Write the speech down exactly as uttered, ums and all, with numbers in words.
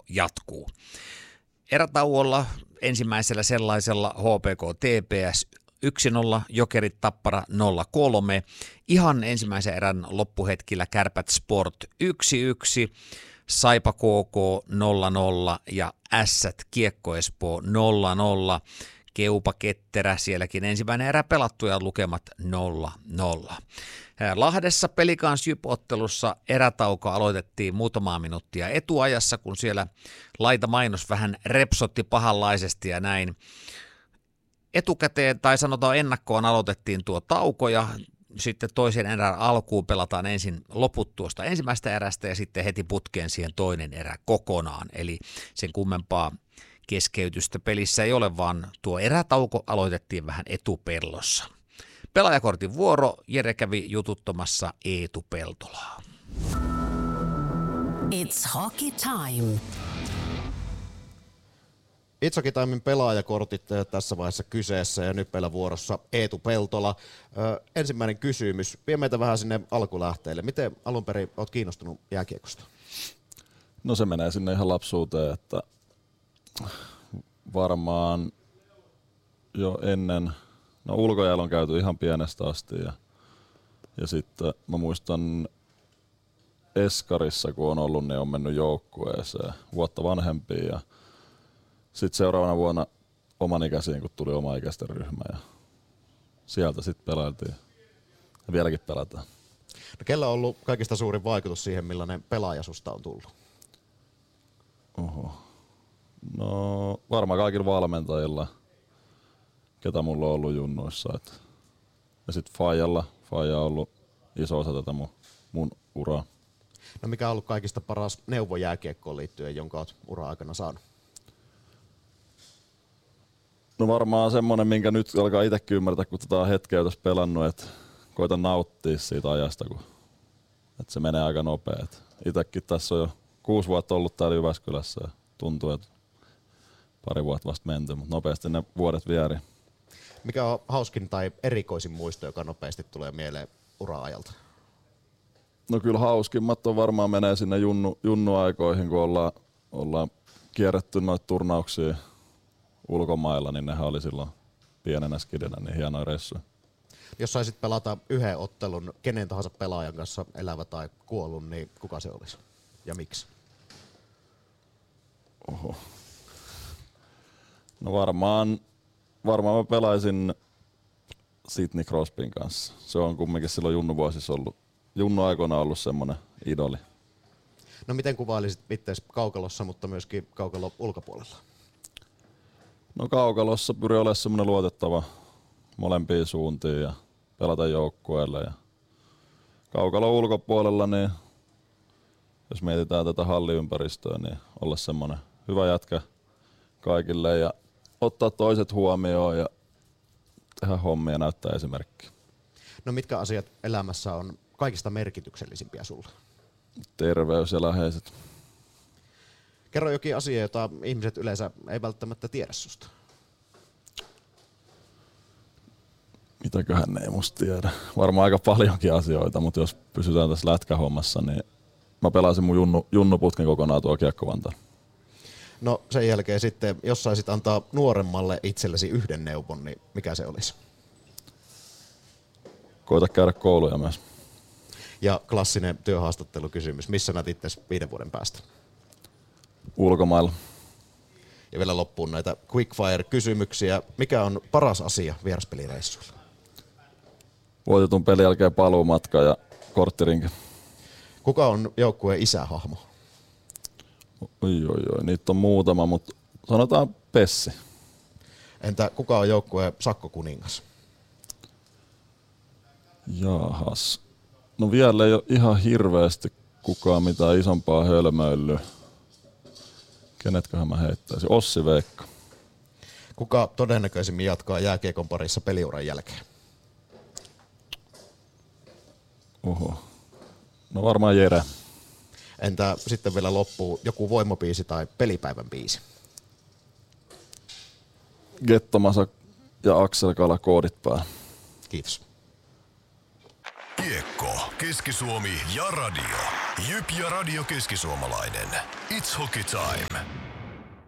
jatkuu. Erätauolla ensimmäisellä sellaisella H P K T P S yksi nolla, Jokerit Tappara nolla kolme, ihan ensimmäisen erän loppuhetkillä Kärpät Sport yksi yksi, Saipa K K nolla nolla ja Ässät Kiekko Espoo nolla nolla, Keupa Ketterä, sielläkin ensimmäinen erä pelattu ja lukemat nolla nolla. Lahdessa Pelikans Jyp-ottelussa erätauko aloitettiin muutamaa minuuttia etuajassa, kun siellä laita mainos vähän repsotti pahanlaisesti ja näin. Etukäteen tai sanotaan ennakkoon aloitettiin tuo tauko ja sitten toisen erän alkuun pelataan ensin loput tuosta ensimmäistä erästä ja sitten heti putkeen siihen toinen erä kokonaan. Eli sen kummempaa keskeytystä pelissä ei ole, vaan tuo erätauko aloitettiin vähän etupellossa. Pelaajakortin vuoro, Jere kävi jututtamassa Eetu Peltolaa. It's hockey time. It's hockey timen pelaajakortit tässä vaiheessa kyseessä ja nyt meillä vuorossa Eetu Peltola. Ö, ensimmäinen kysymys, vie meitä vähän sinne alkulähteille. Miten alun perin olet kiinnostunut jääkiekosta? No se menee sinne ihan lapsuuteen, että varmaan jo ennen, no ulkojäällä on käyty ihan pienestä asti ja, ja sitten mä muistan Eskarissa kun on ollut, niin on mennyt joukkueeseen vuotta vanhempiin ja sitten seuraavana vuonna omanikäisiin, kun tuli oma ikäisten ryhmä ja sieltä sitten pelailtiin ja vieläkin pelataan. No kellä on ollut kaikista suurin vaikutus siihen, millainen pelaaja susta on tullut? Oho. No varmaan kaikilla valmentajilla, ketä mulla on ollut junnuissa. Et. Ja sitten Fajalla, Faja on ollut iso osa tätä mun, mun uraa. No mikä on ollut kaikista paras neuvo jääkiekkoon liittyen, jonka olet ura-aikana saanut? No varmaan semmonen, minkä nyt alkaa itsekin ymmärtää, kun tätä on hetkeä tässä pelannut, että koita nauttia siitä ajasta, kun että se menee aika nopea. Itsekin tässä on jo kuusi vuotta ollut täällä Jyväskylässä ja tuntuu, että pari vuotta vasta menty, mutta nopeasti ne vuodet vieri. Mikä on hauskin tai erikoisin muisto, joka nopeasti tulee mieleen ura-ajalta? No kyllä hauskimmat on varmaan menee sinne junnu, junnu-aikoihin, kun ollaan, ollaan kierretty noita turnauksia ulkomailla, niin nehän oli silloin pienenä skidinä niin hienoja reissuja. Jos saisit pelata yhden ottelun kenen tahansa pelaajan kanssa, elävä tai kuollut, niin kuka se olisi ja miksi? Oho. No varmaan, varmaan mä pelaisin Sidney Crosbyn kanssa. Se on kumminkin silloin junnuvuosissa ollut, junnu-aikoina ollut semmoinen idoli. No miten kuvailisit itseäsi kaukalossa, mutta myöskin kaukalon ulkopuolella? No kaukalossa pyri olemaan semmoinen luotettava molempiin suuntiin ja pelata joukkueelle. Ja kaukalon ulkopuolella, niin jos mietitään tätä halliympäristöä, niin olla semmoinen hyvä jätkä kaikille ja ottaa toiset huomioon ja tehdä hommia ja näyttää esimerkkiä. No mitkä asiat elämässä on kaikista merkityksellisimpiä sulle? Terveys ja läheiset. Kerro jokin asia, jota ihmiset yleensä ei välttämättä tiedä susta. Mitäköhän ne ei musta tiedä. Varmaan aika paljonkin asioita, mutta jos pysytään tässä lätkähommassa, niin mä pelasin mun junnu, junnuputken kokonaan tuo Kiekko-Vantaan. No sen jälkeen sitten, jos saisit antaa nuoremmalle itsellesi yhden neuvon, niin mikä se olisi? Koita käydä kouluja myös. Ja klassinen työhaastattelukysymys, missä näet itsesi viiden vuoden päästä? Ulkomailla. Ja vielä loppuun näitä quickfire-kysymyksiä. Mikä on paras asia vieraspelireissuilla? Voitetun pelin jälkeen paluumatka ja korttirinki. Kuka on joukkueen isähahmo? Oi, oi, oi. Niitä on muutama, mutta sanotaan Pessi. Entä kuka on joukkueen sakkokuningas? Jaahas. No vielä ei ole ihan hirveästi kukaan mitään isompaa hölmöilyä. Kenetköhän mä heittäisin? Ossi Veikka. Kuka todennäköisimmin jatkaa jääkiekon parissa peliuran jälkeen? Oho. No varmaan Jere. Entä sitten vielä loppuu joku voimabiisi tai pelipäivän biisi? Gettomasa ja Aksel Kala koodit päällä. Kiitos. Kiekko. K, Keski-Suomi ja radio. Jyp ja Radio Keskisuomalainen. It's hockey time.